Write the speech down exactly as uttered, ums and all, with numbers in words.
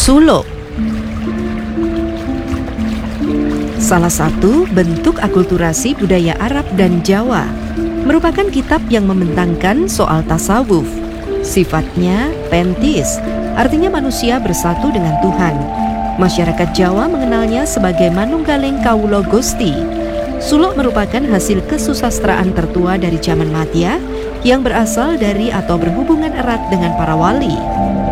Suluk salah satu bentuk akulturasi budaya Arab dan Jawa, merupakan kitab yang membentangkan soal tasawuf. Sifatnya pentis, artinya manusia bersatu dengan Tuhan. Masyarakat Jawa mengenalnya sebagai Manunggaling Kawula Gusti. Suluk merupakan hasil kesusastraan tertua dari zaman Madya yang berasal dari atau berhubungan erat dengan para wali.